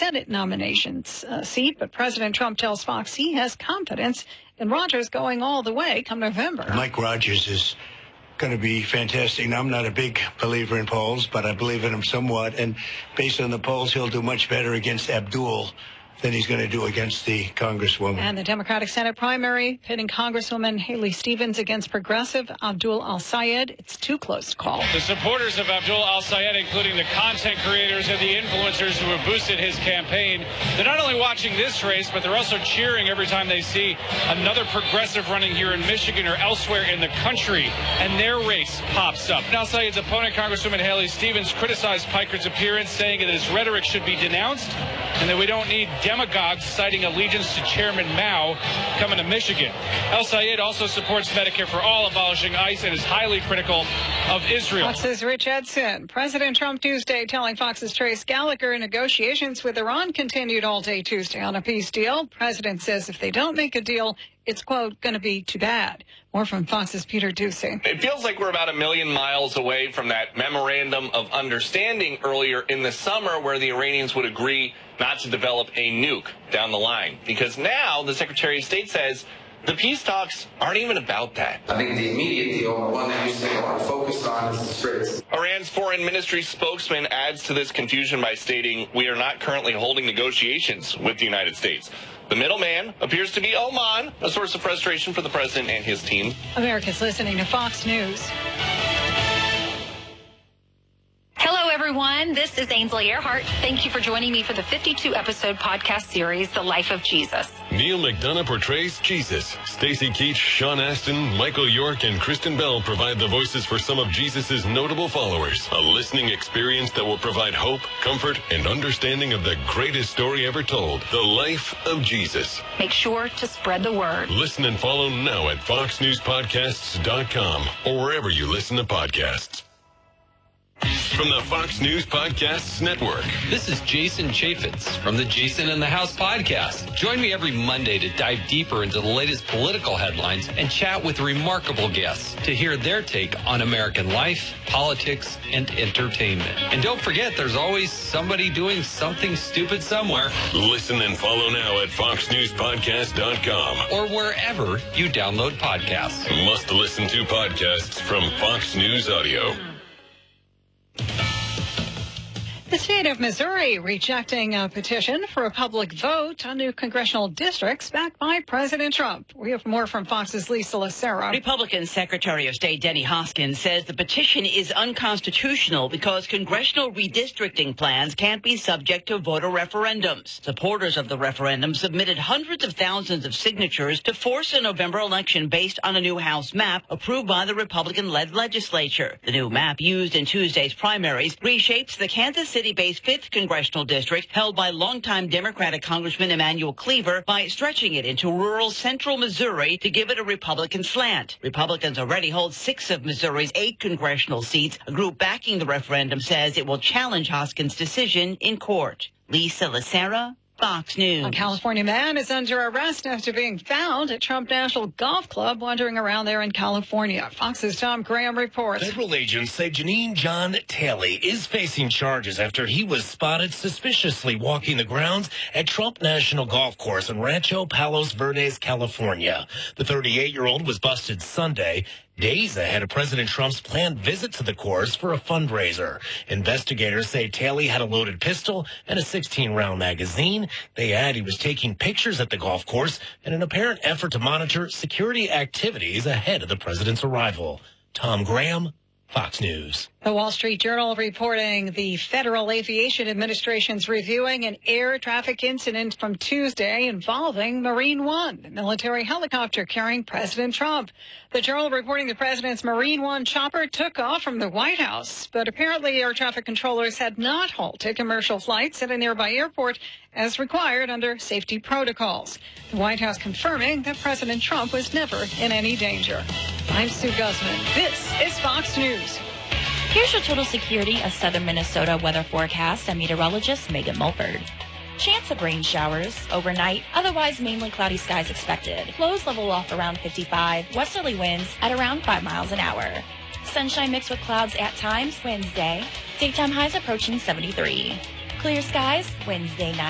Senate nominations seat, but President Trump tells Fox he has confidence in Rogers going all the way come November. Mike Rogers is going to be fantastic. Now, I'm not a big believer in polls, but I believe in him somewhat. And based on the polls, he'll do much better against Abdul than he's going to do against the Congresswoman. And the Democratic Senate primary pitting Congresswoman Haley Stevens against progressive Abdul Al-Sayed. It's too close to call. The supporters of Abdul Al-Sayed, including the content creators and the influencers who have boosted his campaign, they're not only watching this race, but they're also cheering every time they see another progressive running here in Michigan or elsewhere in the country, and their race pops up. Al-Sayed's opponent, Congresswoman Haley Stevens, criticized Pikers' appearance, saying that his rhetoric should be denounced and that we don't need demagogues citing allegiance to Chairman Mao coming to Michigan. Al-Sayed also supports Medicare for All, abolishing ICE, and is highly critical of Israel. Fox's Rich Edson. President Trump Tuesday telling Fox's Trace Gallagher negotiations with Iran continued all day Tuesday on a peace deal. President says if they don't make a deal, it's, quote, going to be too bad. More from Fox's Peter Doocy. It feels like we're about a million miles away from that memorandum of understanding earlier in the summer where the Iranians would agree not to develop a nuke down the line. Because now the Secretary of State says the peace talks aren't even about that. I think the immediate deal, one that you say a lot of focus on, is the Straits. Iran's foreign ministry spokesman adds to this confusion by stating, we are not currently holding negotiations with the United States. The middleman appears to be Oman, a source of frustration for the president and his team. America's listening to Fox News. Hello, everyone. This is Ainsley Earhart. Thank you for joining me for the 52-episode podcast series, The Life of Jesus. Neil McDonough portrays Jesus. Stacey Keach, Sean Astin, Michael York, and Kristen Bell provide the voices for some of Jesus' notable followers. A listening experience that will provide hope, comfort, and understanding of the greatest story ever told, The Life of Jesus. Make sure to spread the word. Listen and follow now at foxnewspodcasts.com or wherever you listen to podcasts. From the Fox News Podcasts Network. This is Jason Chaffetz from the Jason in the House podcast. Join me every Monday to dive deeper into the latest political headlines and chat with remarkable guests to hear their take on American life, politics, and entertainment. And don't forget, there's always somebody doing something stupid somewhere. Listen and follow now at foxnewspodcast.com or wherever you download podcasts. Must listen to podcasts from Fox News Audio. The state of Missouri rejecting a petition for a public vote on new congressional districts backed by President Trump. We have more from Fox's Lisa Lacera. Republican Secretary of State Denny Hoskins says the petition is unconstitutional because congressional redistricting plans can't be subject to voter referendums. Supporters of the referendum submitted hundreds of thousands of signatures to force a November election based on a new House map approved by the Republican-led legislature. The new map used in Tuesday's primaries reshapes the Kansas City-based 5th congressional district held by longtime Democratic Congressman Emanuel Cleaver by stretching it into rural central Missouri to give it a Republican slant. Republicans already hold 6 of Missouri's 8 congressional seats. A group backing the referendum says it will challenge Hoskins' decision in court. Lisa Lacera, Fox News. A California man is under arrest after being found at Trump National Golf Club wandering around there in California. Fox's Tom Graham reports. Federal agents say Janine John Talley is facing charges after he was spotted suspiciously walking the grounds at Trump National Golf Course in Rancho Palos Verdes, California. The 38-year-old was busted Sunday, days ahead of President Trump's planned visit to the course for a fundraiser. Investigators say Talley had a loaded pistol and a 16-round magazine. They add he was taking pictures at the golf course in an apparent effort to monitor security activities ahead of the president's arrival. Tom Graham, Fox News. The Wall Street Journal reporting the Federal Aviation Administration's reviewing an air traffic incident from Tuesday involving Marine One, the military helicopter carrying President Trump. The Journal reporting the president's Marine One chopper took off from the White House, but apparently air traffic controllers had not halted commercial flights at a nearby airport as required under safety protocols. The White House confirming that President Trump was never in any danger. I'm Sue Guzman. This is Fox News. Here's your total security of southern Minnesota weather forecast. I'm meteorologist Megan Mulford. Chance of rain showers overnight, otherwise mainly cloudy skies expected. Lows level off around 55, westerly winds at around 5 miles an hour. Sunshine mixed with clouds at times Wednesday. Daytime highs approaching 73. Clear skies Wednesday night.